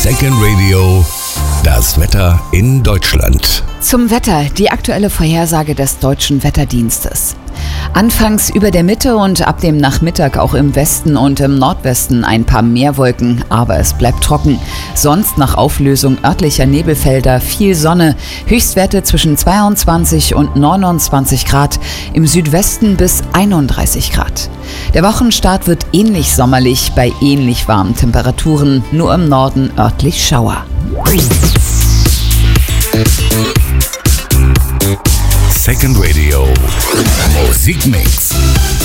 Second Radio, das Wetter in Deutschland. Zum Wetter, die aktuelle Vorhersage des Deutschen Wetterdienstes. Anfangs über der Mitte und ab dem Nachmittag auch im Westen und im Nordwesten ein paar Meerwolken, aber es bleibt trocken. Sonst nach Auflösung örtlicher Nebelfelder viel Sonne, Höchstwerte zwischen 22 und 29 Grad, im Südwesten bis 31 Grad. Der Wochenstart wird ähnlich sommerlich bei ähnlich warmen Temperaturen, nur im Norden örtlich Schauer. Second Radio Musikmix.